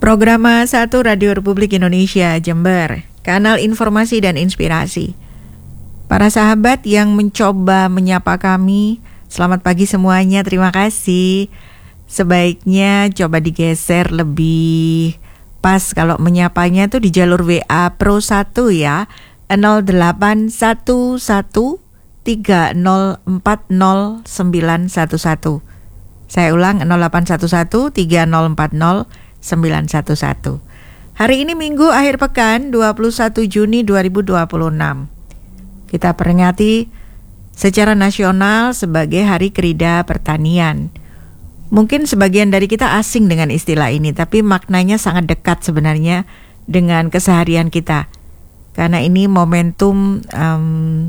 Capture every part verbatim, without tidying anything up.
Programa satu Radio Republik Indonesia Jember, kanal informasi dan inspirasi. Para sahabat yang mencoba menyapa kami, selamat pagi semuanya, terima kasih. Sebaiknya coba digeser lebih pas kalau menyapanya tuh di jalur W A Pro satu ya, nol delapan satu satu tiga nol empat nol sembilan satu satu. Saya ulang, nol delapan satu satu tiga nol empat nol sembilan satu satu. Hari ini Minggu akhir pekan dua puluh satu Juni dua ribu dua puluh enam. Kita peringati secara nasional sebagai Hari Krida Pertanian. Mungkin sebagian dari kita asing dengan istilah ini, tapi maknanya sangat dekat sebenarnya dengan keseharian kita. Karena ini momentum um,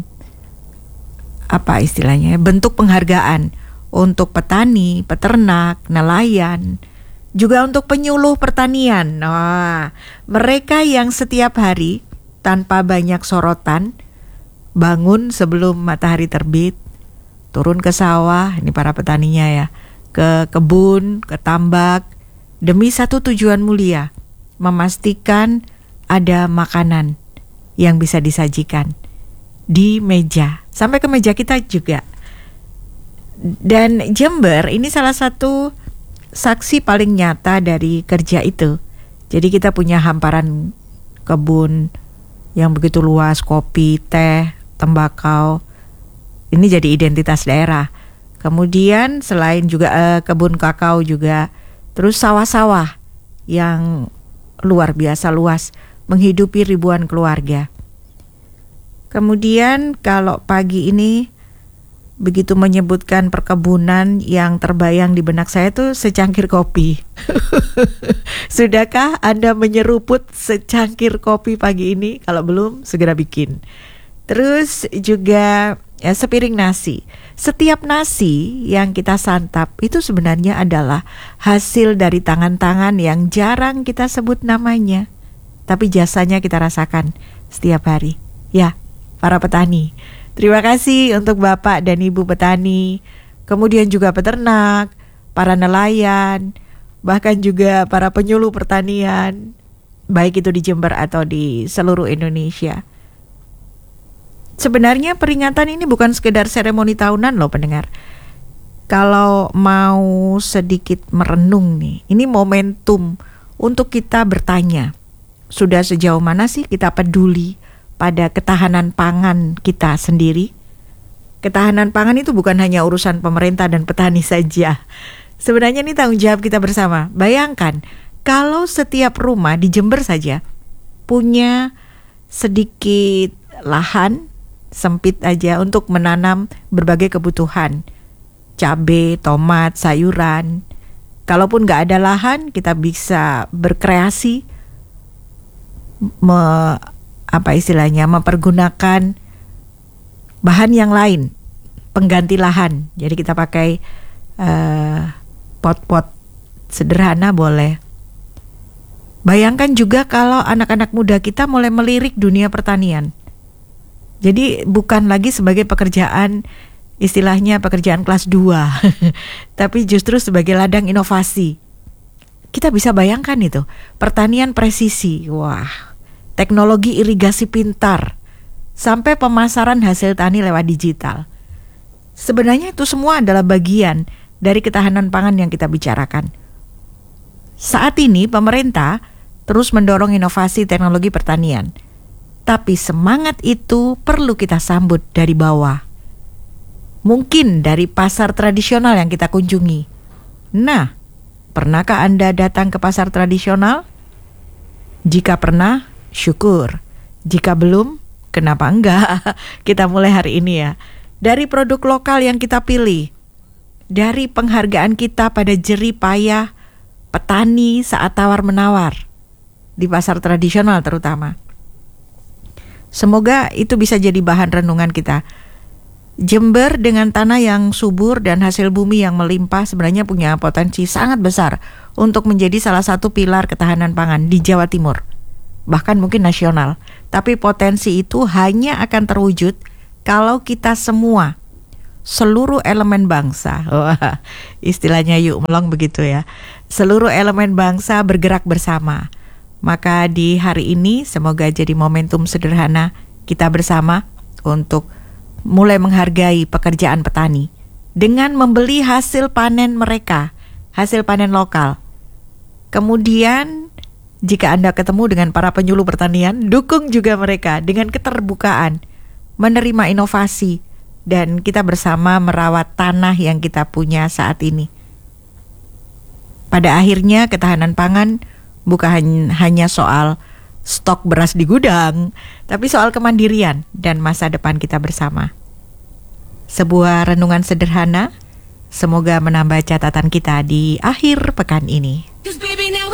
apa istilahnya, bentuk penghargaan untuk petani, peternak, nelayan, juga untuk penyuluh pertanian. Wah, mereka yang setiap hari tanpa banyak sorotan bangun sebelum matahari terbit, turun ke sawah, ini para petaninya ya, ke kebun, ke tambak, demi satu tujuan mulia, memastikan ada makanan yang bisa disajikan di meja, sampai ke meja kita juga. Dan Jember ini salah satu saksi paling nyata dari kerja itu. Jadi kita punya hamparan kebun yang begitu luas, kopi, teh, tembakau. Ini jadi identitas daerah. Kemudian selain juga eh, kebun kakao juga, terus sawah-sawah yang luar biasa luas, menghidupi ribuan keluarga. Kemudian kalau pagi ini begitu menyebutkan perkebunan, yang terbayang di benak saya tuh secangkir kopi. Sudahkah Anda menyeruput secangkir kopi pagi ini? Kalau belum, segera bikin. Terus juga ya, sepiring nasi. Setiap nasi yang kita santap itu sebenarnya adalah hasil dari tangan-tangan yang jarang kita sebut namanya, tapi jasanya kita rasakan setiap hari. Ya, para petani. Terima kasih untuk Bapak dan Ibu petani, kemudian juga peternak, para nelayan, bahkan juga para penyuluh pertanian, baik itu di Jember atau di seluruh Indonesia. Sebenarnya peringatan ini bukan sekedar seremoni tahunan loh pendengar. Kalau mau sedikit merenung nih, ini momentum untuk kita bertanya, sudah sejauh mana sih kita peduli pada ketahanan pangan kita sendiri? Ketahanan pangan itu bukan hanya urusan pemerintah dan petani saja. Sebenarnya ini tanggung jawab kita bersama. Bayangkan kalau setiap rumah di Jember saja punya sedikit lahan sempit aja untuk menanam berbagai kebutuhan, cabai, tomat, sayuran. Kalaupun gak ada lahan, kita bisa berkreasi, me apa istilahnya, mempergunakan bahan yang lain, pengganti lahan. Jadi kita pakai uh, pot-pot sederhana boleh. Bayangkan juga kalau anak-anak muda kita mulai melirik dunia pertanian. Jadi bukan lagi sebagai pekerjaan, istilahnya pekerjaan kelas dua, tapi justru sebagai ladang inovasi. Kita bisa bayangkan itu, pertanian presisi, wah, teknologi irigasi pintar, sampai pemasaran hasil tani lewat digital. Sebenarnya itu semua adalah bagian dari ketahanan pangan yang kita bicarakan. Saat ini pemerintah terus mendorong inovasi teknologi pertanian. Tapi semangat itu perlu kita sambut dari bawah. Mungkin dari pasar tradisional yang kita kunjungi. Nah, pernahkah Anda datang ke pasar tradisional? Jika pernah, syukur. Jika belum, kenapa enggak? Kita mulai hari ini ya. Dari produk lokal yang kita pilih, dari penghargaan kita pada jerih payah petani saat tawar-menawar di pasar tradisional terutama. Semoga itu bisa jadi bahan renungan kita. Jember dengan tanah yang subur dan hasil bumi yang melimpah sebenarnya punya potensi sangat besar untuk menjadi salah satu pilar ketahanan pangan di Jawa Timur, bahkan mungkin nasional. Tapi potensi itu hanya akan terwujud kalau kita semua seluruh elemen bangsa. Wah, istilahnya yuk melong begitu ya. Seluruh elemen bangsa bergerak bersama. Maka di hari ini semoga jadi momentum sederhana kita bersama untuk mulai menghargai pekerjaan petani dengan membeli hasil panen mereka, hasil panen lokal. Kemudian jika Anda ketemu dengan para penyuluh pertanian, dukung juga mereka dengan keterbukaan, menerima inovasi, dan kita bersama merawat tanah yang kita punya saat ini. Pada akhirnya ketahanan pangan bukan hanya soal stok beras di gudang, tapi soal kemandirian dan masa depan kita bersama. Sebuah renungan sederhana, semoga menambah catatan kita di akhir pekan ini.